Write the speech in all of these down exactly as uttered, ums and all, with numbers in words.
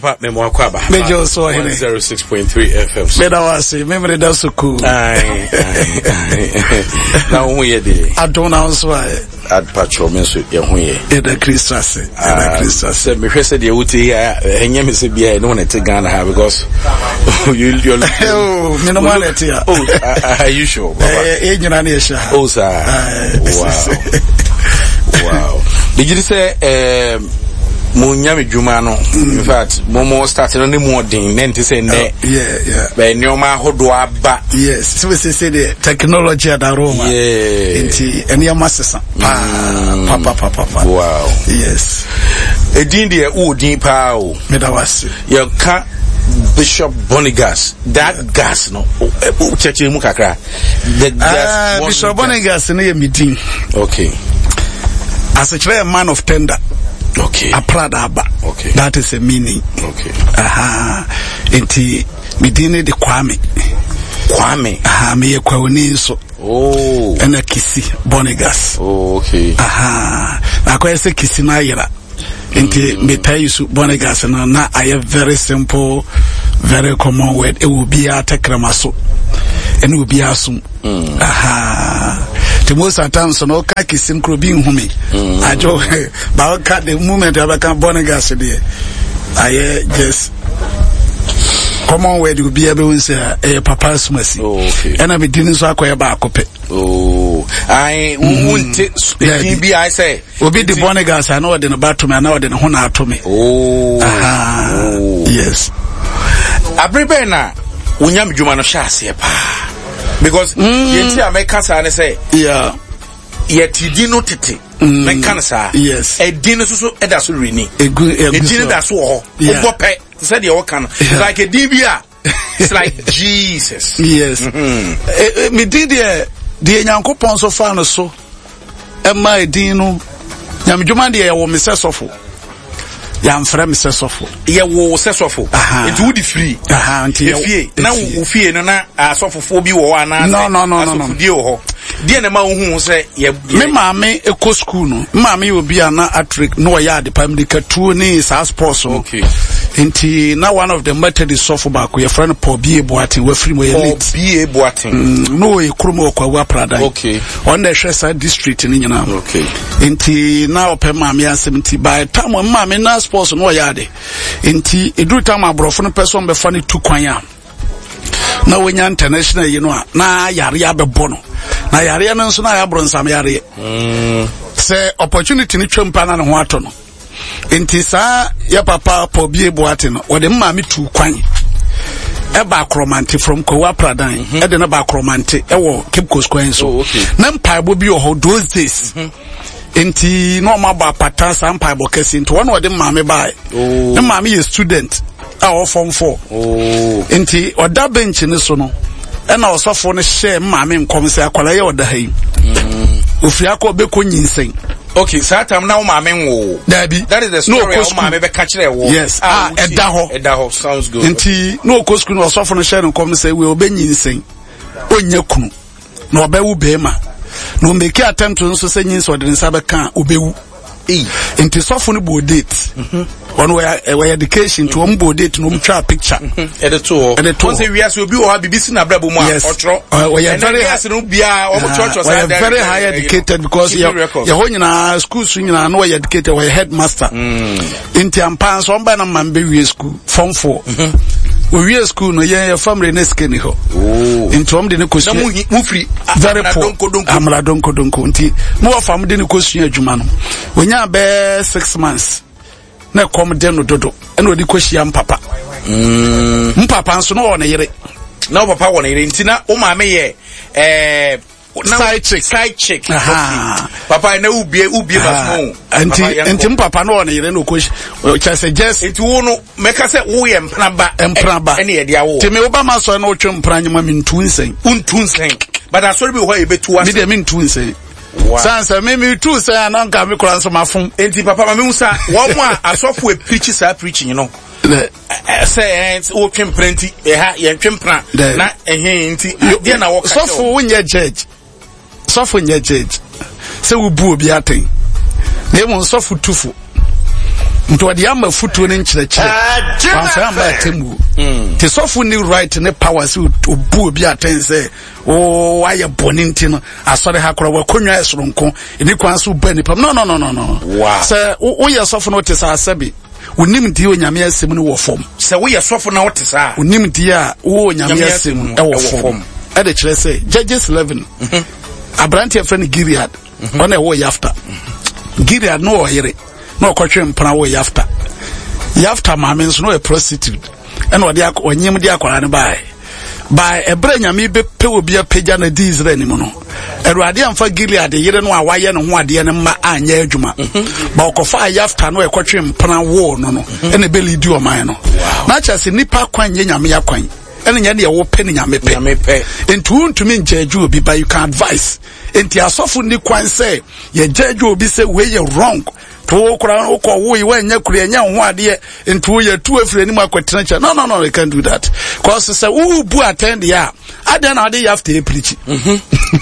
Papa me mo akwa ba. Mejo so hene one oh six point three F M. Me da wase, memory da so cool. Ai. Na wo ye de. Adona so ai. Ad patrol me so ye ho ye. E da Christmas. E da Christmas. Se me hwese de wuti ya enye me se bia no na te Ghana ha because you you oh, me no man te ya. Oh, are you sure? Eh, e nyina na ye sha. Oh, sir. Wow. Wow. Did you say um Munyami Jumano? In fact, Momo started on the morning, then to say, yeah, yeah. By Nyoma Hodwa ba. Yes, so we say the technology at Roma. Yeah. Inti, and your master. Papa, papa, papa. Wow. Yes. A dindy, oh, deep pow. Medawasi. Your cat. Bishop Bonigas, that gas no church mukakra the gas uh, Bishop Bonigas in meeting. Okay. As a clear man of tender. Okay. A pradaba. Okay. That is a meaning. Okay. Aha. Inti midine de Kwame. Kwame. Aha, me kwawni so. Oh. And a kisi Bonigas. Oh, okay. Aha. Na kwa se kisi na yira. Inti me tell you so Bonigas na na I have very simple, very common word. It will be a tekramaso. And it will be asum. Aha. The most of the time, so no kaki sim krobin humi. I jo ba ka the moment I become Bonigas there. I just common word will be able to say a papa's mercy. Okay. And I be doing so akwa ba akope. Oh, I won't be I say. Will be the Bonigas I know the bathroom I know the hona to me. Oh. Aha. Yes. Abribena unyam juma no shase pa. Because yenti America say say yeah. Yeti dino tete. Men kan sa. Yes. E dino so so e da so reni. E gu e dino da so ho. Obope. Say the work like a D B A. It's like Jesus. Yes. Mm-hmm. Me did the the Nyankopon so far no so. E ma e dino. Nyam dwuma de e wo me sesofo. Ya mfra me sesofo. Ye wo sesofo. It would free. Aha, nti ye. Na wo fie no na asofofo bi wo wa na. No no no no. Asofo ho. Die na ma hu say ye me maame eko school no. Maame obi ana atric no ya de primary katuo ni sa sports. Okay. Inti na one of the Methodist sofo ba ko ye friend Paul B A Boatin we free mo elite. Paul B A Boatin. Mm, no e krumo kwa wa prada. Okay. On the Shesa district ni nyina. Okay. Inti na ope maame asem ti by time maame na sports no ya de. Inti edu time abrofo no person be fa ne tu kwan a. Na wenya international yi no a na yare abebo no. Na yare no nso na ya bronsam yare. Mm. Se opportunity ni twempa na ne ho ato no. Inti sa ya papa Paul B A Boatin no wo de maame tu kwan. E ba kromanti from Kowa Pradan. Mm -hmm. E de na ba kromanti e wo Cape Coast kwan so. Oh, okay. Na mpaibo bi o those days. Mm -hmm. Inti no ma ba pata sa mpaibo kesi into one wo de maame ba. Oh. Na maame ye student a o form four. Oh. Inti oda bench ni so no. E na osofo no share maame nkom se akwala ye oda ha yi. Mm. Ofri akọ be ko nyinsen. Okay, so time now maame wo. That is the story of maame be catch there wo. Yes. Ah, eda ho. Eda ho sounds good. Inti no ko school no osofo no share nkom se we obenyinsen. Onya kunu. Na obewu be ma. No make attempt to nso se nyinso de nsa be kan obewu. Eh. Inti sofo no bo date. Mhm. One way way education to um bo date no try picture. E de to. Once we as obi o ha bibisi na brabo mu a otro. We are very yes no bia o church was very high educated because you you ho nyina school so nyina no we educated we headmaster. Inti ampan so mba na mambe we school form four. We school no ye family na skeni ho. Oh. Inti om de ne kosu. Mu free very poor. Amra donko donko nti mo fam de ne kosu adwuma no. Wonya be six months. Na kom de no dodo ena odi kwahia mpapa mm mpapa nso no wona yire na papa wona yire ntina o maame ye eh side chick side chick aha papa na ubie ubie basmo anti anti mpapa no wona yire no kwahia cha suggest enti wo no meka se wo ye mpraba mpraba ene ye dia wo teme oba maso na otwe mpranyema mintu nsen untu nsen but asori bi ho ye betu ase me de mintu nsen. Wow. Sansa me too say ananka me kura nso mafun enti papa ma me usa wo mo a asofo e preach sa preaching you know say o twemprenti e ha ye twempra na ehe enti dia na wo ka sofo wonye judge sofo nye judge say wo bu obi aten na mo sofo tufu nto de am futu ne nkyerɛkyerɛ wanfa amba temu te sɔfo ni right ne power si obu obi atense o ayɛ bɔne ntino asɔre ha kora wakonwa esoronko eni kwan so ba nipa no no no no no wow sɛ wo yɛ sɔfo no te sa asabi unim di onyame asem no wɔ fam sɛ wo yɛ sɔfo na wo te sa unim di a wo onyame asem e wɔ fam e de kyerɛ sɛ Judges eleven Abrante a friend Gilead on e wo Yafta Gilead no o yere no okotwe mpana wo Yafta Yafta ma me nso no a prostitute e no de onyem de akwara ne bae by ebre nyame be pe obi apagya na di Israel ni mu no Erade amfa Gilead yere no a waye no ho ade ne ma anya adwuma ba okofa Yafta no ekotwe mpana wo no no e na be lidi o man no na kyase nipa kwan nye nyame yakwan ene nya ne wo pe ne nyame pe nyame pe entu ntumi njeju obi but you can advise enti asofu ni kwan say ye jeju obi say we ye wrong to kura ko wo yi wanya kura nya ho ade entu ye tu afire ni mu akwetena cha no no no they can't do that cause say who bu attend ya aden na ade you have to preach mhm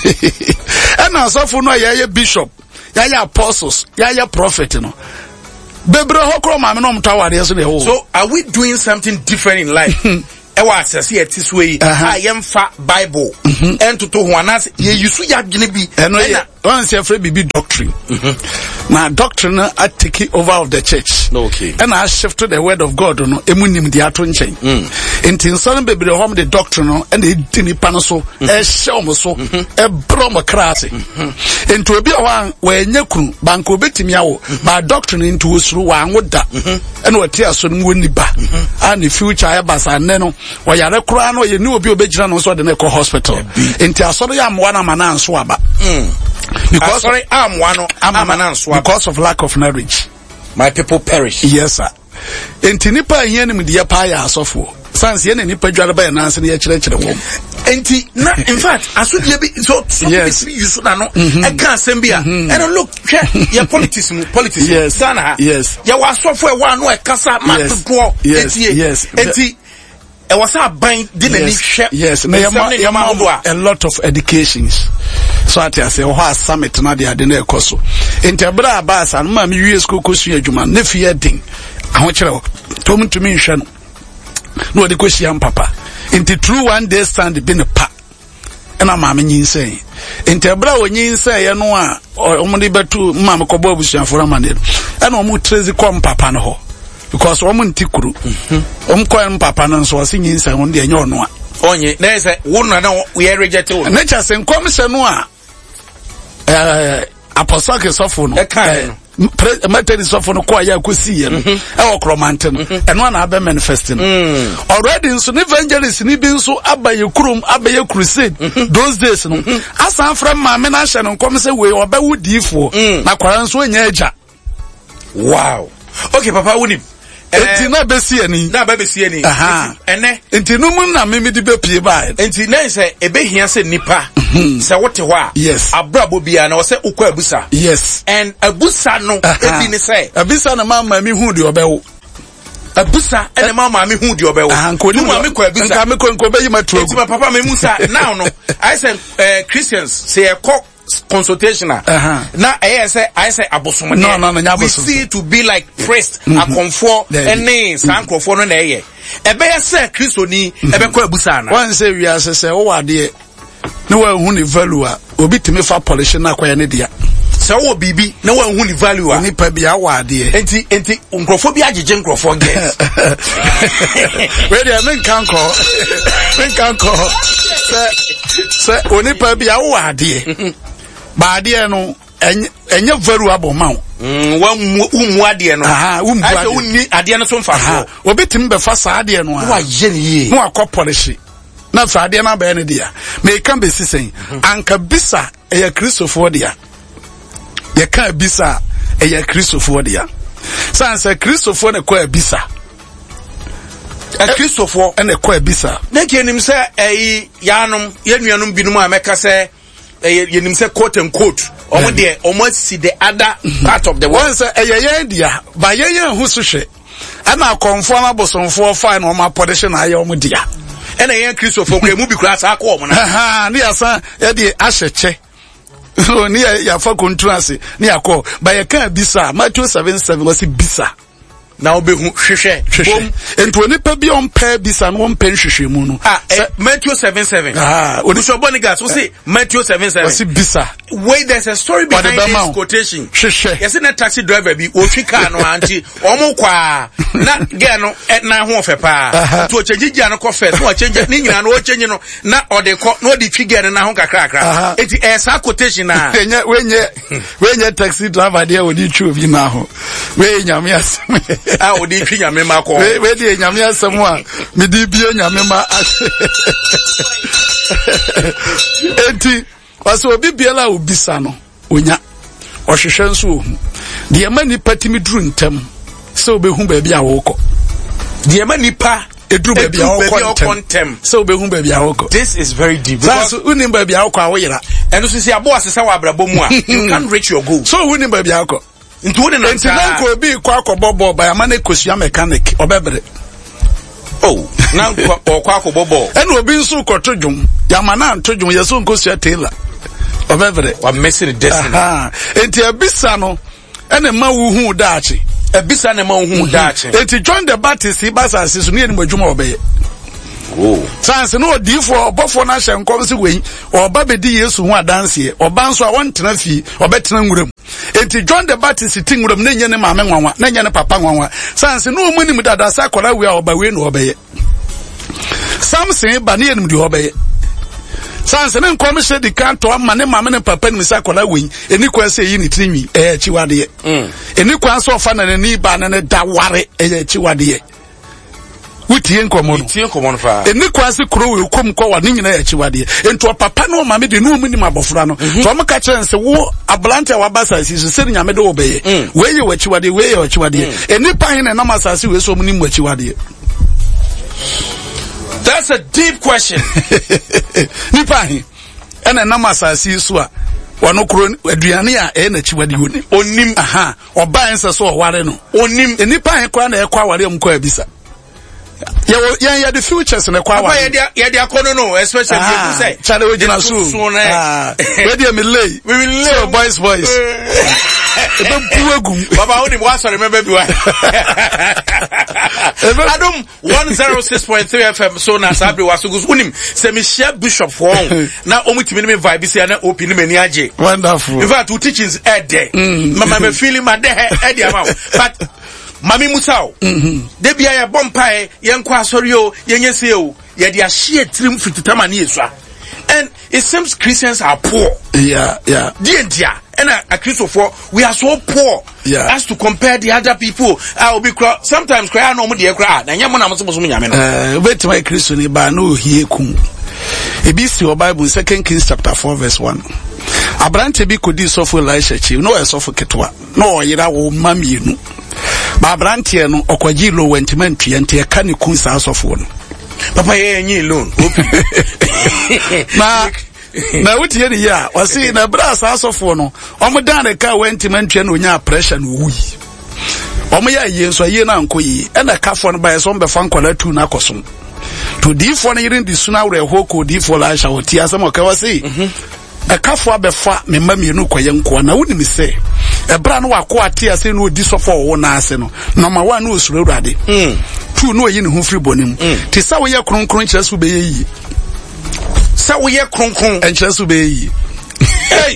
and asofu no ye ye bishop ya ye apostles ya ye prophet no bebre hokro ma me no mtawade so de ho so are we doing something different in life ewa asese etis we a yemfa Bible entoto ho anas ye yusu yadwene bi eno ye one say afre bibi doctrine na doctrine a take over of the church okay and I shift to the word of God no emunim de ato nchen enti nson bebre hom the doctrine no and e dini pa no so e hye so e bro mo krase enti obi wa wa enya kunu banko betimi awo ba doctrine into osuru wa anwoda and wati aso no woni ba and the future e basa ne no wa yare kura no ye ni obi obejira no so de na ko hospital enti asoro ya amwa na mana nso aba because sorry am one amananso because of lack of knowledge my people perish yes sir enti nipa yen nim de pa ya asofo sans yen nipa dware ba na anse ne ya kire kire wo enti na in fact asodie bi so so yes. be use na no e kan asem bia and look your politics mu politics yes Ghana yes ya wa asofo e wa no e kasa madodo enti yes enti e was a bind didn't share yes na a lot of educations so at I say ho summit na de ade na ekoso intebra abas an ma me wie school kosu adwuma na fie din aho kire to mutumi nhwe no no de kosi am papa into true one day stand be ne pa na ma me nyinsɛn intebra onyinsɛn ye no a omde betu ma me kobo abusuafo ma ne na omu trezi kom papa no ho because woman tikuru um kwa papa no so wase nyinsa won de enye ono a onye na ese wo na na we reject wo na cha se nkom se no a eh apostle sofo no eh Materi sofo no kwa ya kosi ye no e wo kromante no eno na abe manifesting already nso evangelist ni bi nso abaye kurom abaye crusade those days no asan from ma me na hye no nkom se we obawudifo na kwara nso enya agya wow okay papa wunim enti na besi ani na ba besi ani ene enti no mun na me di be pie ba enti na se ebehia se nipa se wote ho a yes abrabo bia na wo se ukwa abusa yes and abusa no ebi ni se abusa na mama mi hu de obewo abusa ene mama mi hu de obewo nko ni mama kwa abusa nka me ko nko be yima tuo enti papa me musa now no I said uh, Christians say a cock consultation uh-huh. Na I say I say abosomane no no no we see to be like priest a comfort any sankrofo no na eye ebe ya say Kristo ni ebe kwa abusa na one say we are say wo wade no wa hu ni value a obi timi fa polish na kwa ne dia so wo bibi na wa hu ni value a ni pa bia wade enti enti nkrofo bi ajeje nkrofo get we dey men kan ko men kan ko say say oni pa bia wade baade no enye valuable ma mm wa umu ade no aha umu ade unni ade no so mfa so obetim be fa sa ade no a wa ye ne ye no akopolish na fa ade na ba ne dia me kan be sisen anka bisa eya Christopher dia ye kan bisa eya Christopher dia sanse Christopher ne kwa bisa e Christopher ene kwa bisa na kenim se eh yanom ye nuanom binum a meka se yenim say quote and quote omo de omo see the other part of the world once eyeyen dia ba yeyen hu so hwe ana conform abosonfo fine no ma polish na aye omo dia ena yen Christopher kwa mu bi kura sa akọ omo na ha ni asa ye de ahyeche ni ya fa contrance ni akọ ba ye kan bisa Matthew seven seven was bisa na obehu hwehwe bom ento nipa bi on pa bisa no on pen hwehwe mu no ah Matthew seven seven ah Bishop Bonigas we say Matthew seven seven we say bisa wait there's a story behind this quotation hwehwe yes na taxi driver bi o twi car no anti omo kwa na ge no na ho ofepa to change no ko first no change ni nyina no o change no na o de ko no di twi ge na ho kakra kakra eti esa quotation na wenye wenye wenye taxi driver dia odi twi bi na ho we nyame asem ah odi twi nyame ma ko we we di nyame asem a me di bi nyame ma enti waso obi biela obisa no onya ohwehwe nso ohu de ma nipa timi duru ntem se obehu ba bia woko de ma nipa eduru ba bia woko ntem se obehu ba bia woko. This is very deep because unim ba bia woko awoyira eno so si abo asesa wa abrabo mu a you can't reach your goal so unim ba bia woko ntu woni na nta ko obi kwa akobobo ba ya ma na kosua mechanic obebre oh na kwa akobobo eno obi nso koto dwom ya ma na nto dwom yeso nkosua tailor obebre wa messing the destiny ah enti abisa no ene ma wu hu daachi ebisa na ma wu hu daachi enti John the Baptist ibasa sisu ne ni madwuma obeye oh sanse no odifo obofo na hye nkom se wen oba bedi Yesu hu adanse oba nso a wontena fi obetena nwuram enti John the Baptist ti nwuram na nye ne maame nwanwa na nye ne papa nwanwa sanse no omunim dada sa kwara wi a oba we no obeye Samson ba ne yenim di obeye sanse ne nkom hye di kanto ama ne maame ne papa ne sa kwara wen eni kwa se yi ni tinwi eh chiwade mm eni kwa so fa na ne ba na ne da ware eh chiwade wutie nkomo no wutie nkomo no fa eni kwase kuro we kom kwa wa ne nyina ya chiwade ento papa no ma me de no mu ni mabofra no to mo ka chense wo ablante wa basasi so se nyame de obeye we ye wa chiwade we ye wa chiwade eni pa hin na masasi we so mu ni mu chiwade. That's a deep question. Ni pa hin ena na masasi so a wano kuro aduane a e na chiwade honi onim aha oba ense so ware no onim eni pa hin kwa na e kwa ware am kwa abisa ya ya ya the futures na kwa wa ya dia ya dia kono no especially you say chale we jina so ah we dia me lay we will lay so boys boys e be buwegu baba oni wa sorry me be biwa Adom one oh six point three F M so na sabi wasugus unim se me share bishop for na omutimi me vibe se na open me ni age wonderful in fact two teachings e dey mama me feeling my dey e dey am but Mami Musao, mhm. De bia ya bompae, yen kwa asori o, yen yese o, ye de ahye trim fititama ni Yesu. And it seems Christians are poor. Yeah, yeah. The India and a, a Christopher, we are so poor. Yeah. As to compare the other people, I will be cry. Sometimes cry no more dear cry. Na nyama na mso mso nyame. Eh, wait my Christian ni ba no hie kum. Ebi si o Bible Second Kings chapter four verse one. Abrante bi kodi sofo Elisha chi, no e sofo ketwa. No yira wo mamienu. Ba Abrante no okwaji lo wentimentu yente e ka ne kun sa sofo no. Papa ye nyi loan. Na na wuti ye ni ya, wasi na bra sa sofo no. Omo dan de ka wentimentu no nya pressure no wi. Omo ya ye nso ye na nkoyi. E na ka fo no ba ye so mbe fa nkwala tu na kosom. To di fo na yirin di suna wre ho ko di fo la sha woti asem o ka wasi. Mhm. E ka fo abefa me mamienu koye nko na woni mi se. E bra no wako ate ase no odi sofo wo na ase no. Number one no osuro urade. Mm. Two no yi ne ho firi bonim. Ti sa wo ye kronkron kire so be yi. Sa wo ye kronkron en kire so be yi. Hey.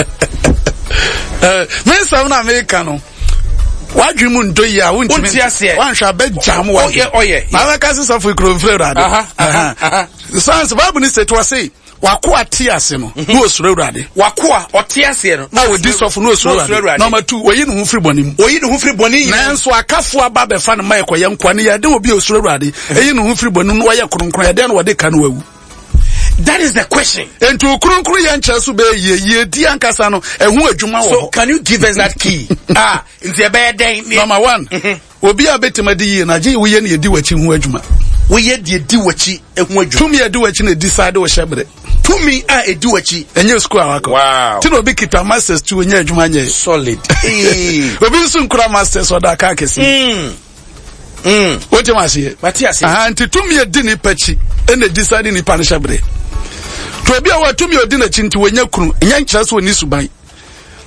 Eh, men sa na America no. Wadwi mu ndo yi a wontimi wan hwa be jam wa oye oye na na ka sisa fo ikro mfre urade aha aha sans babu ni setu ase wako ate ase no no osuro urade wako a ote ase no na we disof no osuro urade number two oyi ne ho firi bonim oyi ne ho firi bonim na nso akafo aba be fa ne mai koye nkwa ne ya de obi osuro urade eyi ne ho firi bonim no waye kronkron ya de na wode ka no wawu. That is the question. And to Krunkru Yanchasu be ye di ankasano and who adwuma wo. So can you give us that key? Ah, into a bad day. Number one. Obi abetimadi na je we ye na di wachi hu adwuma. We ye di di wachi e hu adwuma. Tumi edi wachi na decide wo shebre. Tumi a edi wachi enye school awako. Wow. Ti no obi kita masters tu enye adwuma nye. Solid. Eh. Obi nso nkura masters oda ka kesi. Mm. Mm. Wote masiye. Matias. Ah, anti tumi edi ni pachi ene decide ni panishabre. To be our tumi odi na chinti wenya kunu enya nkyira so ni suban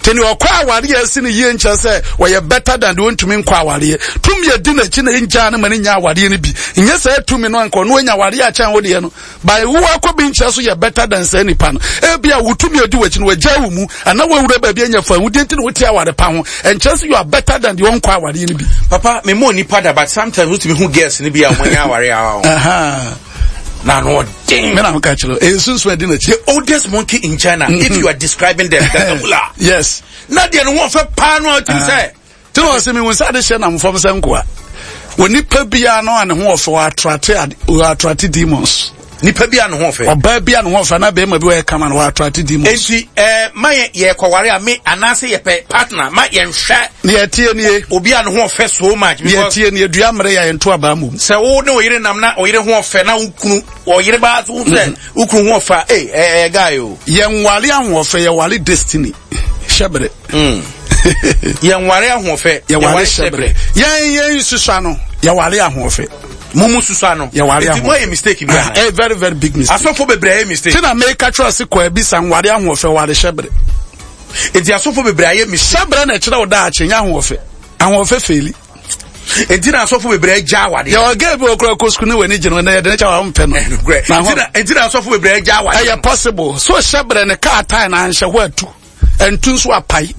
Teni okwa aware esi ne ye ncha say we better than the one to me kwa aware tumi edi na chi na ncha na mani nya aware ni bi nye say tumi no anko no nya aware a chan wo de no by wo akobi ncha so ye better than say nipa no e bia wo tumi edi wachi no wagya wo mu ana wo wura ba bia nya fa wo de nti no wo ti aware pa ho encha so you are better than the one kwa aware ni bi papa me mo nipa da but sometimes wo tumi hu girls ni bia mo nya aware a aha na no ding me na mka chiro e sunsu edi na chi the oldest monkey in China. Mm-hmm. If you are describing them yes na dia no fa pa no to say to was me won say de she na mfom se nkoa woni pa bia no ane ho ofo attract attract demons nipa bia no ho fe oba bia no ho fa na be ma bi we kama no attract demons enti eh my ye kware a me anase ye pe partner ma ye nhwa ne ye tie ne obi an ho fe so much because ye tie ne dua mre ya ento aba mum se wo ne oyire nam na oyire ho fe na ukunu oyire ba so se ukunu ho fa eh eh guy o ye nwale ahwo fe ye wale destiny shebre mm ye nwale ahwo fe ye wale shebre ye ye susua no ye wale ahwo fe mumu susano ya wari ahwo mo mistake bi a uh, very very big mistake asofo bebre mistake tina make trust ko abi san wari ahwo fe wari shebre enti asofo bebre aye mistake shebre na kire wo da achenya ahwo fe ahwo fe feli enti na asofo bebre ja wade ya oga bi okra ko school ni wani jino na ye de cha wa mpe no enti na enti na asofo bebre ja wade eh possible so shebre ne ka tie na anhye ho atu entu so apai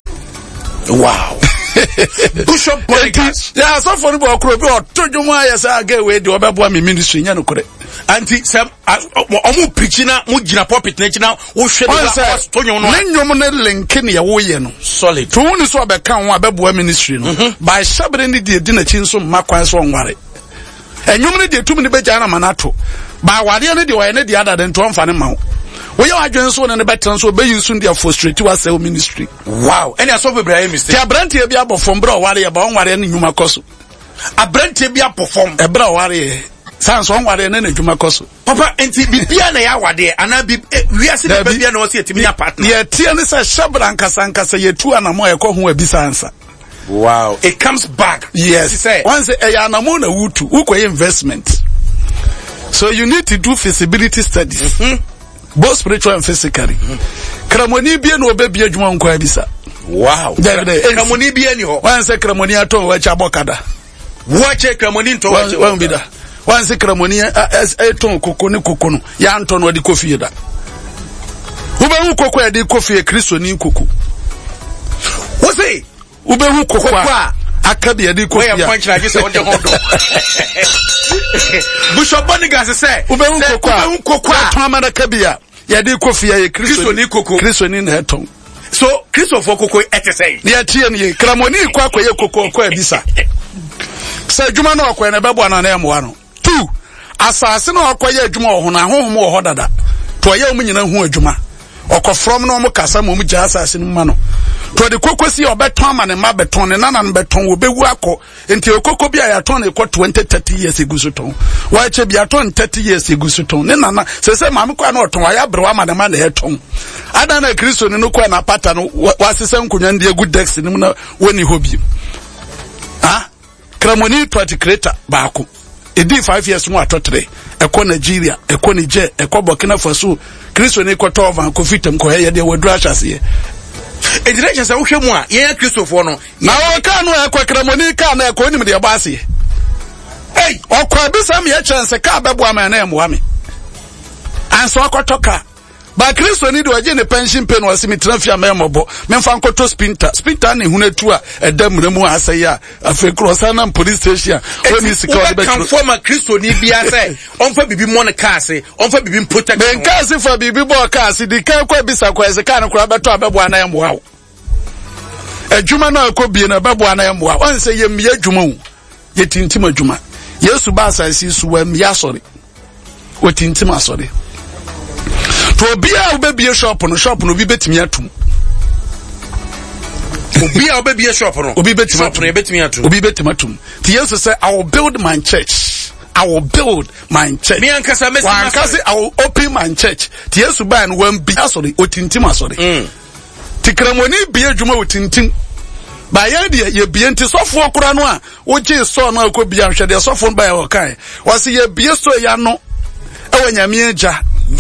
wow Bishop Bonigas yeah so for no okro bi otodwum ayesa aga we de obebo am ministry nya no kore anti sem omu preach na mu gina pulpit na gina wo hwe de tonyo no nenwom ne link ne ye wo ye no solid to woni so obeka ho abebo am ministry no by shabre ne de di na chi nso makwan so nware enwom ne de tum ne beja na manato ba ware ne de wo ne de adade nto mfa ne ma we you adwen so ne better so be use dia frustrate was sell ministry wow any so be brave mistake ti abrantie bia perform bra ware ye ba onware ne nyuma koso abrantie bia perform e bra ware ye sans onware ne ne nyuma koso papa enti bibia na ya wade ana bi wiase na bibia na o se etimi ya partner ye tie ne se shabra nkasa nkasa ye tu anamo ye ko ho abisa ansa wow it comes back yes once e ya anamo na wutu ukoye investment so you need to do feasibility studies mm-hmm. both spiritual and physically. Kramoni bia no obebia dwuma nkwa bisa. Wow. Kramoni bia ni ho. Wan se kramoni ato wa cha bokada. Wo che kramoni nto wa. Wan bida. Wan se kramoni eton kokko ni kokko no. Ya nto no di kofie da. Ube hu kokko e di kofie Kristo ni kokko. Wo se ube hu kokko a akabi e di kofie. We punch like say on the hodo. Bishop Bonigas say ube hu kokko ube hu kokko a to amana kabia ya di kofie ye Kristo ni kokko. Kristo ni na eton. So Kristo for kokko etesei. Ne tie ne kramoni kwa kwa ye kokko kwa ebisa. Say dwuma na okwa na bebo na na emwa no. Two asase na okwa ye dwuma ohuna honhom wo hodada. To ye mu nyina hu adwuma. Okọ from no mo kasa mo mu gya asase no ma no. To de kokosi obeton ama ne ma beton ne nana no beton wo bewu akọ. Enti okoko bia ya ton e ko twenty thirty years egusu ton. Wa che bia ton thirty years egusu ton. Ne nana se se ma me kwa na oton wa ya bre wa ma ne ma na eton. Ada na Kristo ne no kwa na pata no wa sese nkunya ndi egu dex ne mu na woni hobi. Ah Kramoni party creator baako. Edi five years mo atotre. Eko Nigeria, eko Niger, eko Burkina Faso. Kristo ne kwata van ko fitam ko ye de wadru ahase. Edirecha sa wo hwemu a ye Kristofo no. Na wo ka no eko Kramoni ka na eko nim de ba ase. Hey, okwa bi sam ye chance ka bebo ama na emwa me. Anso akotoka. Ba Kristo ni de oje ne pension pay no asimi trafia memobo. Memfa nkoto spinter. Spinter ne hunatu a edamre mu asai a afi crossa na police station. When sika o be kan former Kristo ni bia say onfa bibi mo ne car say onfa bibi protect. Ben car say for bibi bo car say di kan kwa bisa kwa se car no kura beto abebo ana yemwa wo. Adwuma na akobie na bebo ana yemwa. On say yem ye adwuma wo. Ye tintim adwuma. Yesu ba asasi su wam ya sori. O tintim asori. To bia obebie shop no shop no bi betimi atum. Obia obebie shop no obi betimi atum e betimi atum. Obi betimi atum. Ti Yesu say I will build my church. I will build my church. Me ankasa mesi ma ankasa I will open my church. Ti Yesu ba no wan bi asori otintim asori. Mm. Ti Kramoni bi adwuma otintim. Ba ye de ye bie nti sofo okura no a oje so no akobia hwede sofo ba ye okan. Wase ye bie so ya no e wanyame agya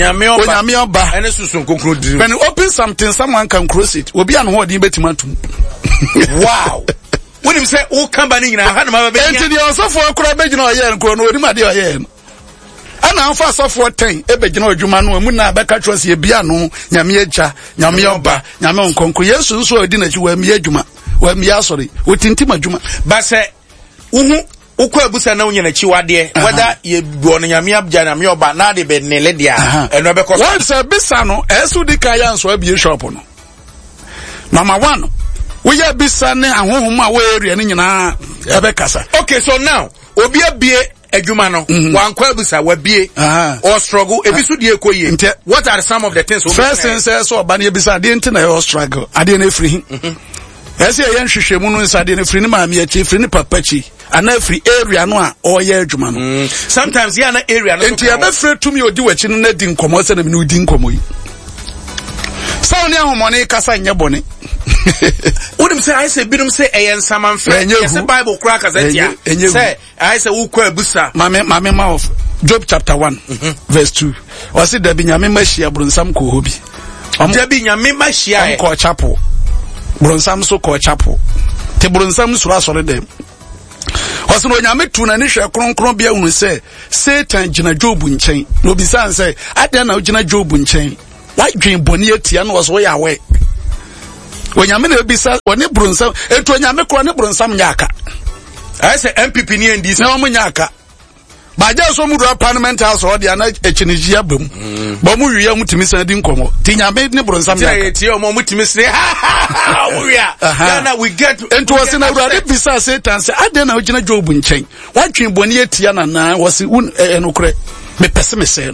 Onyame oba. Onyame oba. Ene susun konkro diri. When you open something, someone can cross it. Obi an ho din betima tum. Wow. When him say o kan ba ni nyina ha na ma ba be. Enti de osofo akura be gina oye nkro no odi ma de oye no. Ana anfa asofo ten e be gina odwuma no mu na be ka twose e bia no nyame agya, nyame oba, nyame nkonko. Yesu nso odi na chi wa mi adwuma. Wa mi asori. Otintim adwuma. Ba se uhu ukwa busa na unyana chi wade whether ye buono nyame abja na me oba na de be nele dia eno be koso. Once bisa no esu di kan ya nso abie shop no. Number one, we ya bisa ne ahohom a we area ni nyina ebe kasa. Okay, so now obi abie adwuma no wankwa busa wabie or struggle ebisu die koye. What are some of the things? First thing says so oba na ebisa de nti na your struggle ade na free him. Ese ye nhwehwemu no nsade na free ni maami achi free ni papa chi ana free area no a oye adwuma no. Sometimes ya na area no. Enti ebe free to me odi wachi no na di nkomo se na me no di nkomo yi. So ni ahomone kasa nye bone. Would say I say bidum say ayen saman fe. Yes, the Bible crack as it ya. Say I say ukwa busa. Mame mame ma of Job chapter one verse two. O say da bi nyame mahia bronsam ko hobi. Da bi nyame mahia ko chapel. Bronsam so ko chapel. Te bronsam so asore dem. O say no nyame tu na ni hwe kronkron bia hu say Satan gina Job nchen. No bi san say ade na gina Job nchen. Why dream boni atia no so ya we. Onyame na bisa woni bronsam etu onyame kro ne bronsam nyaka. I say M P P ni ndi na omu nyaka. Ba ja so mu do parliament house o dia na echinijia bam. Ba mu wiya mutimi san di nkomo. Ti nyame ne bronsam nyaka. Ti ti o mo mutimi se ha wiya. Na we get entu wose na urade bisa Satan se ade na ogina Job nchen. Watwe boni atia na na wose enokre. Me pese me se no.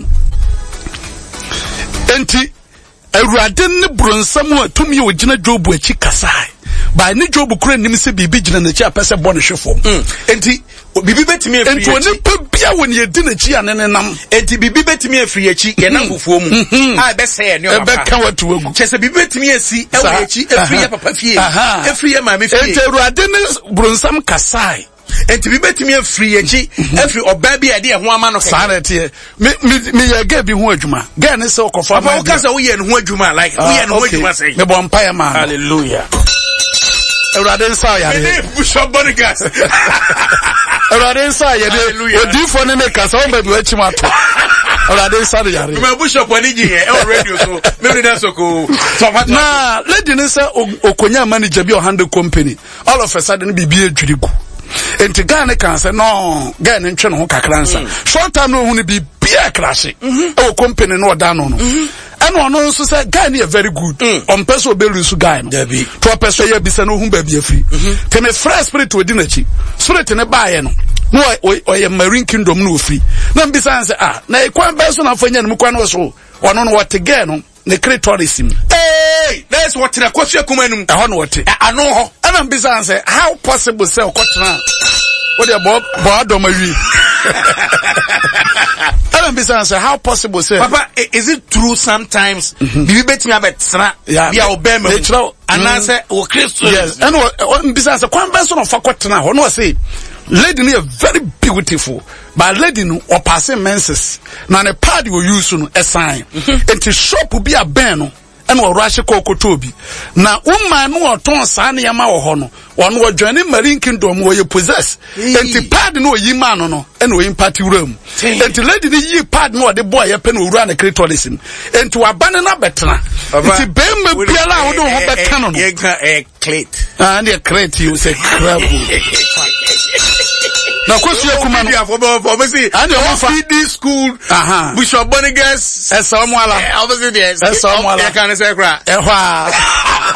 Enti Awurade ne bronsam a tumi ogina Job achi kasai ba ne Job kura nim se bibi gina na chi apese bone hwefo enti bibi betimi afiri enti oni pa bia woni edi na chi anene nam enti bibi betimi afiri achi ye na ngufuo mu a be se ne oba ebe ka watu agu chese bibi betimi asi ewe achi afiri ya papa fie afiri ya mama fie enti Awurade ne bronsam kasai enti bi betimi afiri achi afiri oba bi ade ho ama no keke sanete me me ye ga bi ho adwuma ga ne se okofa ma ka se wo ye ho adwuma like wo ye ho adwuma say me bo empire man hallelujah Awurade nsa ya de Bishop Bonigas Awurade nsa ya de odifo ne me kasa o baby achi mato Awurade nsa de yare me Bishop oni ji e o radio so me be na so ko na lady ne se okonya manager bi o handle company all of a sudden bibi adwirigu enti Ghana kan say no Ghana ntwe no kakra nsa short time no hu ne bi bia crash e o company no da no no eno ono nso say Ghana is very good on person obelu su Ghana to person ya bisa no hu ba bia free te me fresh spirit odi na chi spirit ne baaye no no o ye marine kingdom no free na bisa say ah na e kwan ba so na fanya no kwan no so ono no what again ne create tourism hey that's what na kwasua kumanum e ho no what ano ho ana bisa say how possible say okotena what the bob bob domawi ana bisa say how possible say papa is it true sometimes bibi betimi abetsena bia obema ana say o Christian yes and bisa say kwan ba so no fakotena ho no say lady ni very beautiful but lady no o pass menses na ne pad we use no a sign enti shop bi a ben no and o rush kokotobi na umma no oton sa na yama wo ho no ono wo join marine kingdom wo ye possess enti pad no yi man no no and o party room enti lady ni yi pad no de boy ye pe no ru na cretolism enti wa ban na betena enti bemma biala wo do ho beka no no ye ka e clit ah na crate you say crab na kwesi ekuma no for for me see and your P D school aha Bishop Bonigas esamuala obviously yes esamuala e kan say kra e hwa